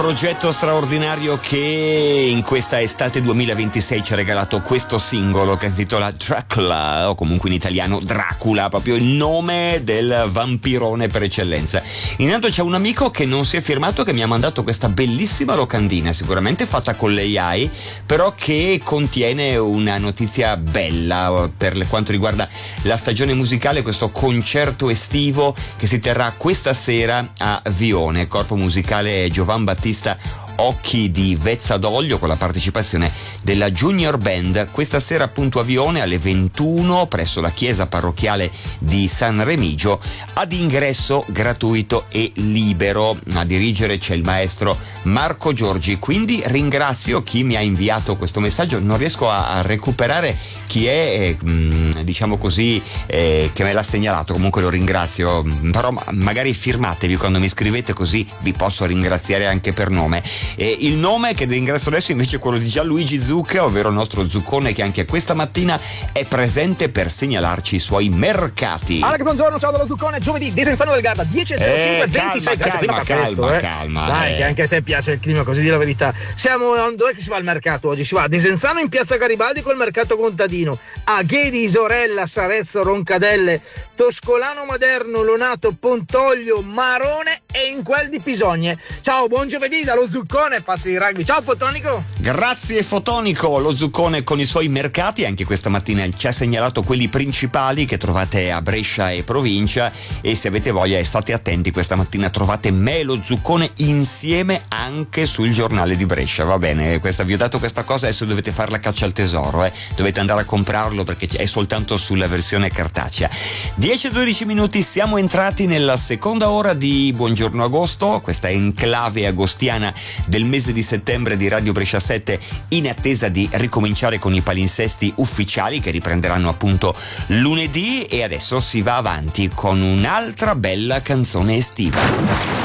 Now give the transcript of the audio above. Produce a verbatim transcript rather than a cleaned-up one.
Progetto straordinario che in questa estate duemilaventisei ci ha regalato questo singolo che si intitola Dracula, o comunque in italiano Dracula, proprio il nome del vampirone per eccellenza. Intanto c'è un amico che non si è firmato, che mi ha mandato questa bellissima locandina, sicuramente fatta con l'A I, però che contiene una notizia bella per quanto riguarda la stagione musicale, questo concerto estivo che si terrà questa sera a Vione, corpo musicale Giovan Battista Occhi di Vezza d'Oglio, con la partecipazione della Junior Band, questa sera appunto a Vione alle ventuno presso la chiesa parrocchiale di San Remigio, ad ingresso gratuito e libero. A dirigere c'è il maestro Marco Giorgi, quindi ringrazio chi mi ha inviato questo messaggio, non riesco a, a recuperare chi è, eh, mh, diciamo così, eh, che me l'ha segnalato, comunque lo ringrazio, però magari firmatevi quando mi scrivete, così vi posso ringraziare anche per nome. E il nome che ringrazio adesso invece è quello di Gianluigi Zucca, ovvero il nostro Zuccone, che anche questa mattina è presente per segnalarci i suoi mercati. Allora, buongiorno, ciao dallo Zuccone, giovedì, Desenzano del Garda, dieci e zero cinque, ventisei. Calma, calma, calma, fresco, eh. calma. Dai, eh. che anche a te piace il clima, così di la verità. Siamo, dov'è che si va al mercato oggi? Si va a Desenzano in piazza Garibaldi col mercato contadino, a Ghedi, Isorella, Sarezzo, Roncadelle, Toscolano Maderno, Lonato, Pontoglio, Marone e in quel di Pisogne. Ciao, buon giovedì dallo Zuccone, passi di rugby. Ciao Fotonico. Grazie Fotonico. Lo Zuccone con i suoi mercati anche questa mattina ci ha segnalato quelli principali che trovate a Brescia e provincia, e se avete voglia e state attenti, questa mattina trovate me e lo Zuccone insieme anche sul giornale di Brescia, va bene? Questa, vi ho dato questa cosa, adesso dovete fare la caccia al tesoro, eh? Dovete andare a comprarlo perché è soltanto sulla versione cartacea. dieci e dodici minuti, siamo entrati nella seconda ora di Buongiorno Agosto, questa enclave agostiana del mese di settembre di Radio Brescia sette, in attesa di ricominciare con i palinsesti ufficiali che riprenderanno appunto lunedì, e adesso si va avanti con un'altra bella canzone estiva.